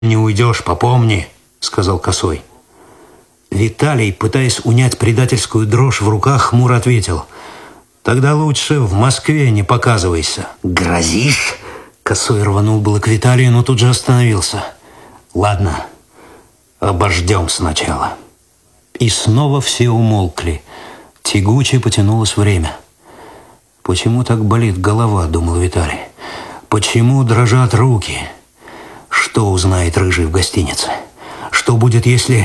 не уйдешь, попомни», — сказал Косой. Виталий, пытаясь унять предательскую дрожь в руках, хмуро ответил: «Тогда лучше в Москве не показывайся». «Грозишь?» Косой рванул было к Виталию, но тут же остановился. «Ладно, обождем сначала». И снова все умолкли. Тягуче потянулось время. «Почему так болит голова?» — думал Виталий. «Почему дрожат руки? Что узнает Рыжий в гостинице? Что будет, если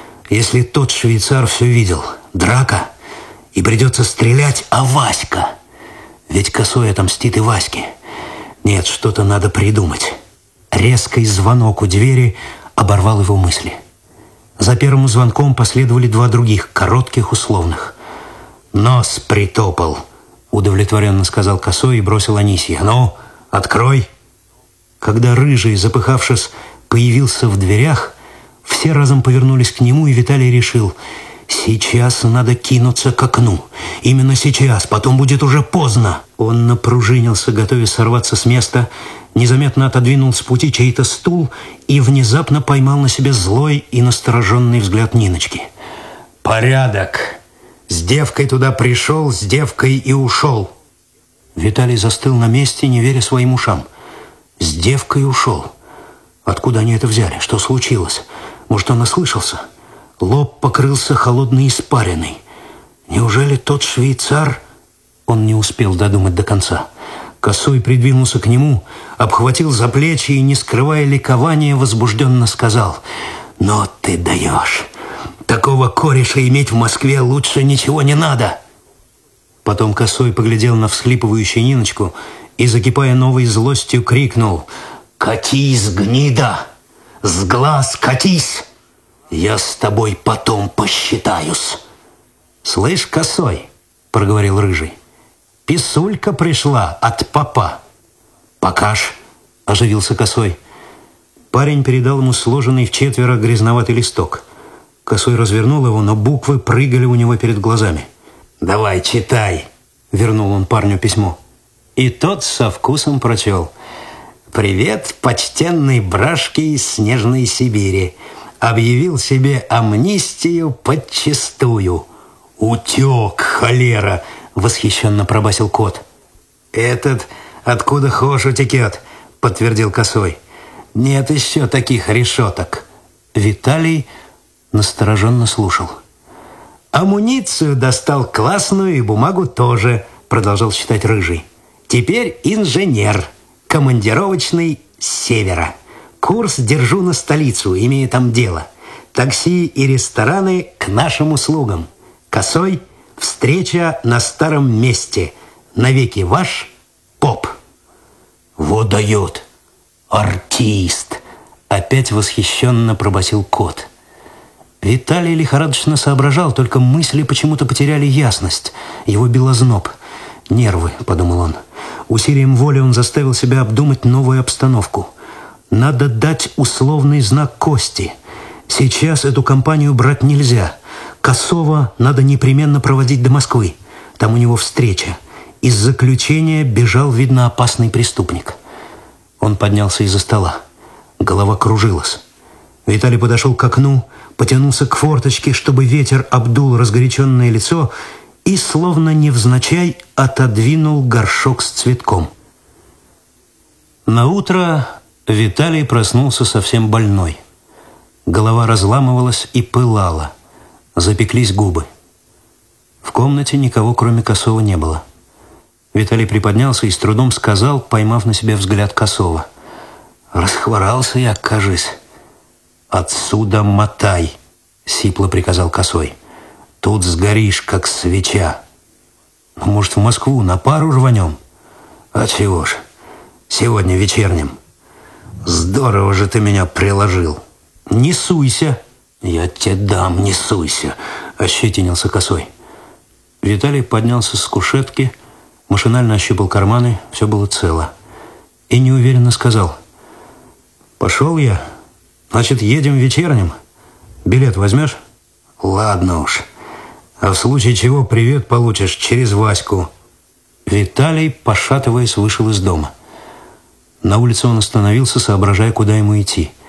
тот швейцар все видел? Драка? И придется стрелять, а Васька? Ведь Косой отомстит и Ваське. Нет, что-то надо придумать». Резкий звонок у двери оборвал его мысли. За первым звонком последовали два других, коротких, условных. «Нос притопал», — удовлетворенно сказал Косой и бросил Анисье. «Ну, открой». Когда Рыжий, запыхавшись, появился в дверях, все разом повернулись к нему, и Виталий решил: сейчас надо кинуться к окну. Именно сейчас, потом будет уже поздно. Он напружинился, готовясь сорваться с места, незаметно отодвинул с пути чей-то стул и внезапно поймал на себе злой и настороженный взгляд Ниночки. «Порядок! С девкой туда пришел, с девкой и ушел!» Виталий застыл на месте, не веря своим ушам. «С девкой ушел? Откуда они это взяли? Что случилось? Может, он ослышался?» Лоб покрылся холодной испариной. «Неужели тот швейцар?» Он не успел додумать до конца. Косой придвинулся к нему, обхватил за плечи и, не скрывая ликования, возбужденно сказал: «Но ты даешь! Такого кореша иметь в Москве лучше ничего не надо!» Потом Косой поглядел на всхлипывающую Ниночку и, закипая новой злостью, крикнул: «Катись, гнида! С глаз катись! Я с тобой потом посчитаюсь!» «Слышь, Косой, — проговорил Рыжий, — писулька пришла от попа». «Покаж!» — оживился Косой. Парень передал ему сложенный вчетверо грязноватый листок. Косой развернул его, но буквы прыгали у него перед глазами. «Давай, читай!» — вернул он парню письмо. И тот со вкусом прочел: «Привет, почтенный Брашки из снежной Сибири. Объявил себе амнистию подчистую». «Утек, холера!» — восхищенно пробасил кот. «Этот откуда хошь утекет», — подтвердил Косой. «Нет еще таких решеток». Виталий настороженно слушал. «Амуницию достал классную и бумагу тоже», — продолжал читать Рыжий. «Теперь инженер, командировочный с севера. Курс держу на столицу, имея там дело. Такси и рестораны к нашим услугам. Косой, встреча на старом месте. Навеки ваш поп». «Вот дает! Артист!» — опять восхищенно пробасил кот. Виталий лихорадочно соображал, только мысли почему-то потеряли ясность. Его бил озноб. «Нервы», — подумал он. Усилием воли он заставил себя обдумать новую обстановку. Надо дать условный знак Кости. Сейчас эту компанию брать нельзя. Косова надо непременно проводить до Москвы. Там у него встреча. Из заключения бежал, видно, опасный преступник. Он поднялся из-за стола. Голова кружилась. Виталий подошел к окну, потянулся к форточке, чтобы ветер обдул разгоряченное лицо, и, словно невзначай, отодвинул горшок с цветком. Наутро Виталий проснулся совсем больной. Голова разламывалась и пылала. Запеклись губы. В комнате никого, кроме Косова, не было. Виталий приподнялся и с трудом сказал, поймав на себя взгляд Косова: «Расхворался я, кажись». «Отсюда мотай», — сипло приказал Косой. «Тут сгоришь, как свеча». «Ну, может, в Москву на пару рванем?» «А чего ж, сегодня вечерним». «Здорово же ты меня приложил». «Не суйся». «Я тебе дам, не суйся», — ощетинился Косой. Виталий поднялся с кушетки, машинально ощупал карманы, все было цело. И неуверенно сказал: «Пошел я. Значит, едем вечерним. Билет возьмешь?» «Ладно уж. А в случае чего привет получишь через Ваську». Виталий, пошатываясь, вышел из дома. На улице он остановился, соображая, куда ему идти.